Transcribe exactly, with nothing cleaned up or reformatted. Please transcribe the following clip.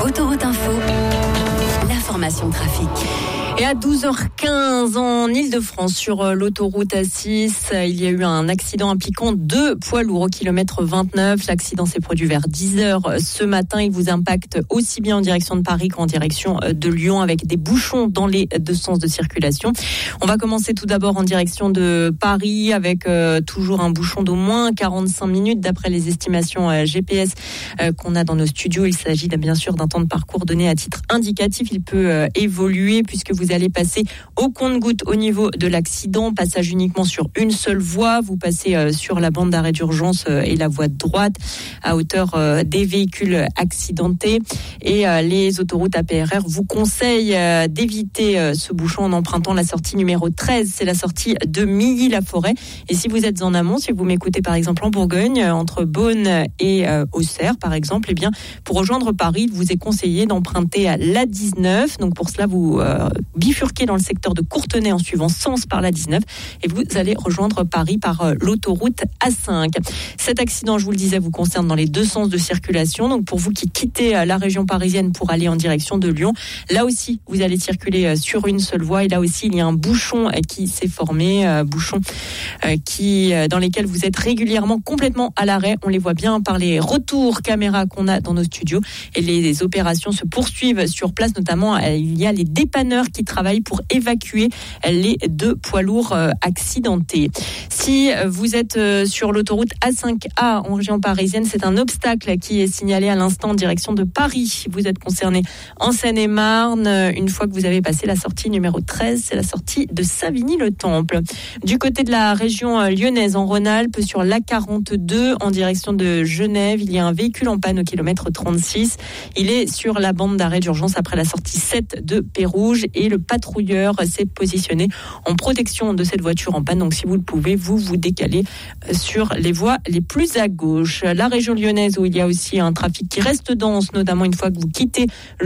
Autoroute Info, l'information trafic. Et à douze heures quinze en Ile-de-France, sur l'autoroute A six, il y a eu un accident impliquant deux poids lourds au kilomètre vingt-neuf. L'accident s'est produit vers dix heures ce matin. Il vous impacte aussi bien en direction de Paris qu'en direction de Lyon, avec des bouchons dans les deux sens de circulation. On va commencer tout d'abord en direction de Paris, avec euh, toujours un bouchon d'au moins quarante-cinq minutes d'après les estimations euh, G P S euh, qu'on a dans nos studios. Il s'agit bien sûr d'un temps de parcours donné à titre indicatif. Il peut euh, évoluer puisque vous Vous allez passer au compte-gouttes au niveau de l'accident, passage uniquement sur une seule voie. Vous passez euh, sur la bande d'arrêt d'urgence euh, et la voie de droite à hauteur euh, des véhicules accidentés. Et euh, les autoroutes A P R R vous conseillent euh, d'éviter euh, ce bouchon en empruntant la sortie numéro treize. C'est la sortie de Milly-la-Forêt. Et si vous êtes en amont, si vous m'écoutez par exemple en Bourgogne, euh, entre Beaune et euh, Auxerre par exemple, eh bien, pour rejoindre Paris, il vous est conseillé d'emprunter à l'A dix-neuf. Donc pour cela, vous euh, bifurquer dans le secteur de Courtenay en suivant Sens par l'A dix-neuf et vous allez rejoindre Paris par euh, l'autoroute A cinq. Cet accident, je vous le disais, vous concerne dans les deux sens de circulation. Donc pour vous qui quittez euh, la région parisienne pour aller en direction de Lyon, là aussi vous allez circuler euh, sur une seule voie et là aussi il y a un bouchon euh, qui s'est formé, euh, bouchon euh, qui euh, dans lesquels vous êtes régulièrement complètement à l'arrêt. On les voit bien par les retours caméras qu'on a dans nos studios et les, les opérations se poursuivent sur place. Notamment, euh, il y a les dépanneurs qui travaillent pour évacuer les deux poids lourds accidentés. Si vous êtes sur l'autoroute A cinq A en région parisienne, c'est un obstacle qui est signalé à l'instant en direction de Paris. Vous êtes concerné en Seine-et-Marne. Une fois que vous avez passé la sortie numéro treize, c'est la sortie de Savigny-le-Temple. Du côté de la région lyonnaise, en Rhône-Alpes, sur l'A quarante-deux en direction de Genève, il y a un véhicule en panne au kilomètre trente-six. Il est sur la bande d'arrêt d'urgence après la sortie sept de Pérouge et le patrouilleur s'est positionné en protection de cette voiture en panne. Donc si vous le pouvez, vous vous décalez sur les voies les plus à gauche. La région lyonnaise où il y a aussi un trafic qui reste dense, notamment une fois que vous quittez le